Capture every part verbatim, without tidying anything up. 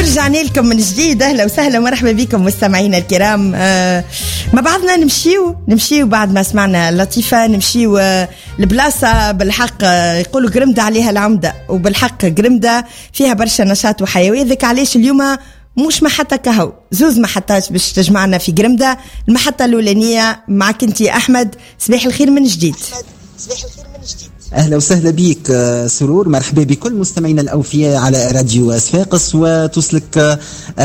ورجعنا لكم من جديد. أهلا وسهلا ومرحبا بكم مستمعينا الكرام. آه ما بعضنا نمشيو نمشيو بعد ما سمعنا لطيفة نمشيو آه البلاصة بالحق. آه يقولوا قرمدة عليها العمدة، وبالحق قرمدة فيها برشا نشاط وحيوية. ذيك علاش اليوم مش محطة كهو، زوز محطات باش تجمعنا في قرمدة. المحطة الأولانية معك انتي أحمد. صباح الخير من جديد. صباح الخير من جديد. أهلا وسهلا بك سرور، مرحبا بكل مستمعينا الأوفياء على راديو صفاقس. وتوصلك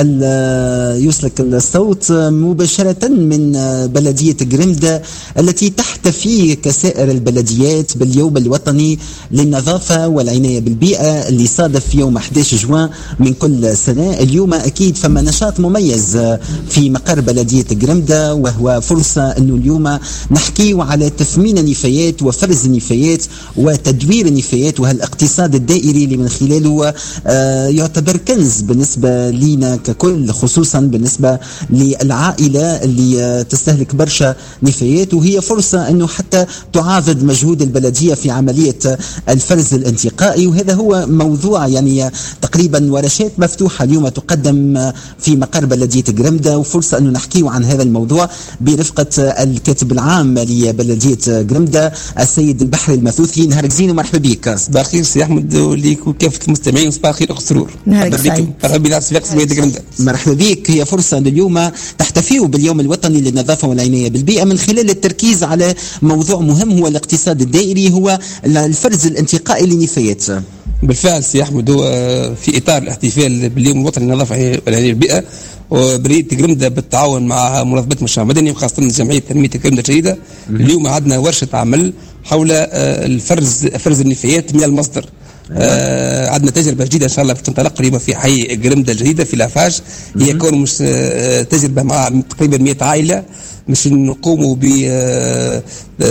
يوصلك الصوت مباشرة من بلدية قرمدة التي تحتفي كسائر البلديات باليوم الوطني للنظافة والعناية بالبيئة اللي صادف يوم أحد عشر جوان من كل سنة. اليوم أكيد فما نشاط مميز في مقر بلدية قرمدة، وهو فرصة أنه اليوم نحكي على تثمين النفايات وفرز النفايات وتدوير النفايات وهالاقتصاد الدائري اللي من خلاله آه يعتبر كنز بالنسبة لنا ككل، خصوصا بالنسبة للعائلة اللي آه تستهلك برشا نفايات. وهي فرصة أنه حتى تعاضد مجهود البلدية في عملية الفرز الانتقائي، وهذا هو موضوع يعني تقريبا ورشات مفتوحة اليوم تقدم في مقر بلدية قرمدة، وفرصة أنه نحكي عن هذا الموضوع برفقة الكاتب العام لبلدية قرمدة السيد البحري المثوثي. نهارك زين ومرحبا بك. صباح الخير سي احمد وليك وكافه المستمعين. صباح الخير اخ سرور. نهارك سعيد. مرحبا بك. مرحبا بك. هي فرصه اليوم تحتفيوا باليوم الوطني للنظافه والعنايه بالبيئه من خلال التركيز على موضوع مهم هو الاقتصاد الدائري، هو الفرز الانتقائي للنفايات. بالفعل سي احمد، هو في اطار الاحتفال باليوم الوطني للنظافه والعنايه بالبيئه وبريد قرمدة بالتعاون مع منظمة المجتمع المدني وخاصة جمعية تنمية قرمدة الجديدة. اليوم عندنا ورشة عمل حول الفرز فرز النفايات من المصدر. آه عندنا تجربة جديدة إن شاء الله تنطلق قريبا في حي قرمدة الجديدة في لافاج. هي كون مش آه تجربة مع تقريبا مئة عائلة مش نقوموا بعملية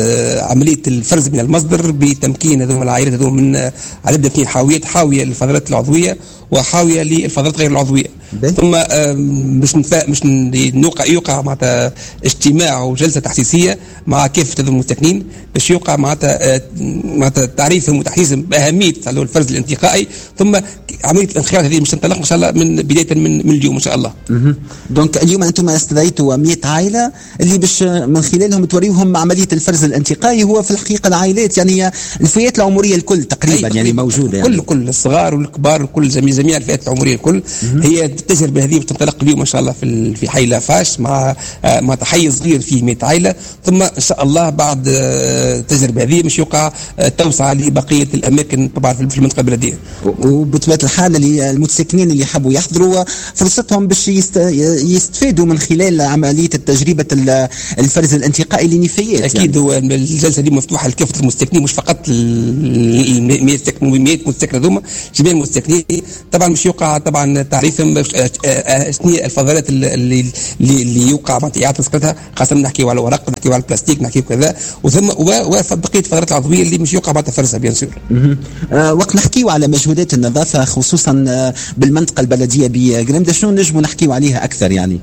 الفرز من المصدر بتمكين هذول العائلات هذول من عدد اثنين حاويات، حاوية للفضلات العضوية وحاوية للفضلات غير العضوية. ثم مش مش يوقع يوقع معناتها اجتماع وجلسة تحسيسية مع كافة هذول المستكنين باش يوقع معناتها معناتها تعريفهم وتحسيسهم بأهمية الفرز الانتقائي. ثم عملية الانخراط هذه مش تنطلق إن شاء الله من بداية من من اليوم إن شاء الله. دونك اليوم أنتم استدعيتوا مئة عائلة اللي باش من خلالهم توريوهم عملية الفرز الانتقائي. هو في الحقيقة العائلات يعني الفئات العمرية الكل تقريبا يعني موجودة، يعني كل كل الصغار والكبار وكل جميع جميع الفئات العمرية الكل. هي التجربة هذه تنطلق اليوم إن شاء الله في في حي لافاش مع مع تحي صغير فيه مئة عائلة. ثم إن شاء الله بعد التجربة هذه مش يوقع توسع لبقية الأماكن طبعا في المنطقة البلدية. وبطبيعة الحال اللي المتسكنين اللي حبوا يحضروا فرصتهم باش يستفيدوا من خلال عملية التجربة الفرز الانتقائي للنفايات. أكيد يعني. هو الجلسة دي مفتوحة لكافة المستكنين مش فقط المئة مستكن هذوما، جميع المستكنين. طبعا مش يوقع طبعا تعريفهم شنو الفضلات اللي اللي يوقع مع إعادة تسكيرتها، خاصة نحكيو على الورق نحكيو على البلاستيك نحكيو كذا، وثم وبقية الفضلات العضوية اللي مش يوقع مع تفرزها بيان سور. أه وقت نحكيو على مجهودات النظافة خصوصا بالمنطقة البلدية بقرمدة، شنو نجمو نحكيو عليها أكثر يعني؟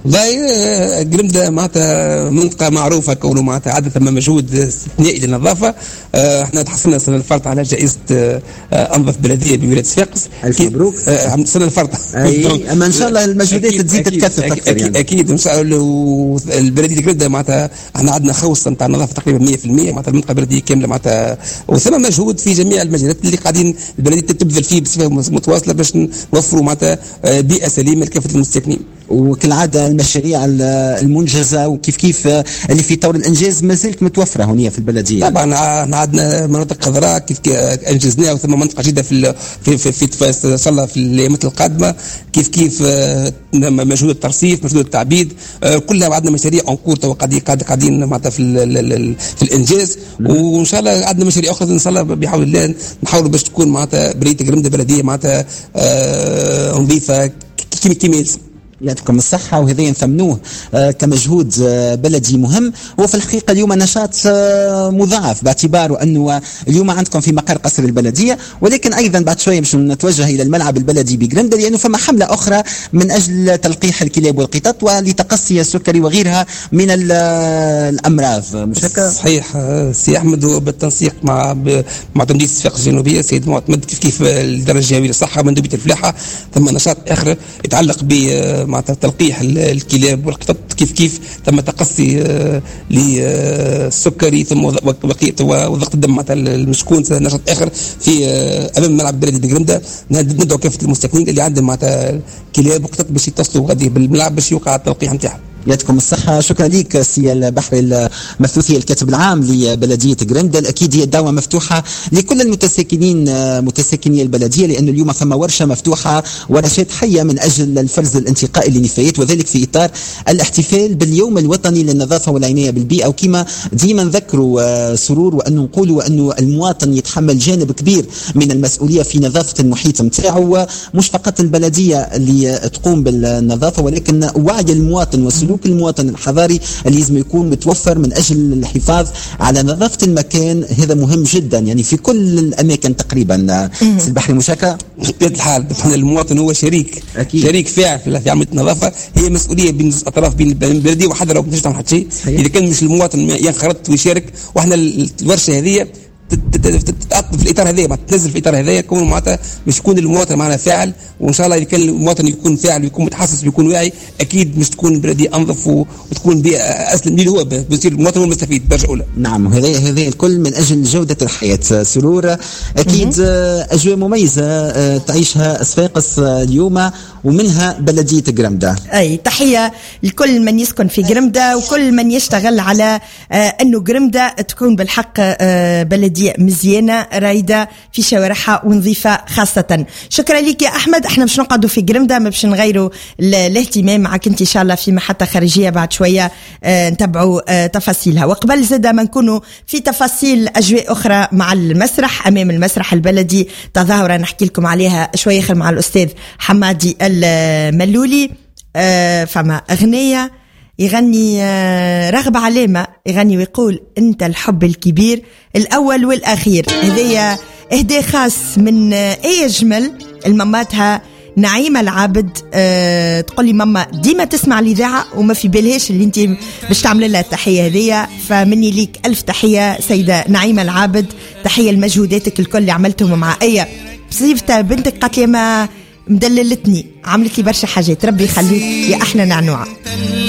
والله قرمدة معناتها منطقة معروفة كونه معناتها عادة مجهود استثنائي للنظافة. اه احنا تحصلنا السنة الفارطة على جائزة اه أنظف بلدية بولاية صفاقس. ألف مبروك. اه السنة الفارطة. أما إن شاء الله المجهودات تزيد تتكثف أكثر أكيد يعني. أكيد إن شاء الله. والبلدية قرمدة معناتها احنا عندنا خوص نتاع النظافة تقريبا مئة بالمئة معناتها المنطقة البلدية كاملة معناتها، وثم مجهود في جميع المجالات اللي قاعدين البلدية تبذل فيه بصفة متواصلة باش نوفروا معناتها بيئة سليمة لكافة المستكنين. وكالعادة المشاريع المنجزة وكيف كيف اللي في طور الإنجاز ما زالت متوفرة هنا في البلدية. طبعا عندنا مناطق خضراء كيف أنجزناها، وثم منطقة جديدة في في في في إن شاء الله في الأيامات القادمة كيف كيف مجهود الترصيف مجهود التعبيد كلها عندنا مشاريع أنكور تو قاعدين قاعدين معناتها في في الإنجاز. وإن شاء الله عندنا مشاريع أخرى إن شاء الله بحول الله نحاولوا باش تكون معناتها بريد قرمدة بلدية معناتها نظيفة كيما كيما يلزم. يعطيكم الصحة، وهذا نثمنوه كمجهود بلدي مهم. وفي الحقيقة اليوم نشاط مضاعف باعتباره أنه اليوم عندكم في مقر قصر البلدية، ولكن أيضا بعد شوية باش نتوجه إلى الملعب البلدي بجرندا، لأنه فما حملة أخرى من أجل تلقيح الكلاب والقطط ولتقصي السكري وغيرها من الأمراض. مش هكا؟ صحيح سي أحمد، بالتنسيق مع مع تمديد الصفاقس الجنوبية سيد معتمد كيف كيف الدرجة الجوية للصحة مندوبية الفلاحة، ثم نشاط آخر يتعلق ب مع تلقيح الكلاب والقطط، كيف كيف تم تقصي للسكري ثم وضغط الدم مع المشكون. نشاط آخر في أمام الملعب البلدي بجرندا، ندعو كافة المستكنين اللي عندهم مع كلاب وقطط باش يتصلوا غادي بالملعب باش يوقع التلقيح نتاعهم. يعطيكم الصحة. شكرا لك سي البحري المثوثي الكاتب العام لبلدية جرندا. أكيد هي الدعوة مفتوحة لكل المتساكنين متساكني البلدية، لأنه اليوم ثم ورشة مفتوحة ونشاط حية من أجل الفرز الانتقائي للنفايات، وذلك في إطار الاحتفال باليوم الوطني للنظافة والعناية بالبيئة. وكما ديما نذكروا سرور وأن نقولوا أنه المواطن يتحمل جانب كبير من المسؤولية في نظافة المحيط متاعه، مش فقط البلدية اللي تقوم بالنظافة، ولكن وعي المواطن وسلوك المواطن الحضاري اللي لازم يكون متوفر من أجل الحفاظ على نظافة المكان. هذا مهم جدا يعني في كل الأماكن تقريبا. سي البحري مشاكا بطبيعة الحال المواطن هو شريك أكيد. شريك فاعل في عملية النظافة، هي مسؤولية بين الأطراف، بين البلدية وحتى لو ما تعمل حتى شيء. إذا كان مش المواطن ينخرط ويشارك، وإحنا الورشة هذه تتعطف في الاطار هذا، تنزل في الاطار هذا، يكون معناتها مش يكون المواطن معنا فاعل، وان شاء الله اذا كان المواطن يكون فاعل ويكون متحسس ويكون واعي، اكيد مش تكون البلديه انظف وتكون بيئه اسلم ليه، هو بيصير المواطن هو المستفيد درجه اولى. نعم، هذا هذا الكل من اجل جوده الحياه. سرور اكيد اجواء مميزه تعيشها صفاقس اليوم ومنها بلديه جرندا. اي تحيه لكل من يسكن في جرندا وكل من يشتغل على انه جرندا تكون بالحق بلديه مزيانة رايدة في شوارعها ونظيفة خاصة. شكرا لك يا أحمد. احنا مش نقعدوا في جرندا، ما باش نغيروا الاهتمام معك انت إن شاء الله في محطة خارجية بعد شوية اه نتبعوا اه تفاصيلها. وقبل زادة ما نكونوا في تفاصيل أجواء أخرى مع المسرح، أمام المسرح البلدي تظاهرة نحكي لكم عليها شوية خل مع الأستاذ حمادي الملولي. اه فما أغنية يغني رغب علامة، يغني ويقول أنت الحب الكبير الأول والأخير. هذه إهداء خاص من أي جمل المماتها نعيمة العابد. أه تقول لي ماما ديما تسمع الإذاعة وما في بالهاش اللي انت باش تعمل لها التحية هذه، فمني ليك ألف تحية سيدة نعيمة العابد. تحية لمجهوداتك الكل اللي عملتهم مع أي بصيفتها بنتك قالت لي ما مدللتني، عملت لي برشا حاجات، ربي يخليك يا أحلى نعنوعة.